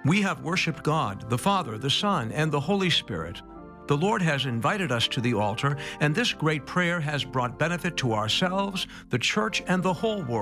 We have worshiped God, the Father, the Son, and the Holy Spirit. The Lord has invited us to the altar, and this great prayer has brought benefit to ourselves, the church, and the whole world.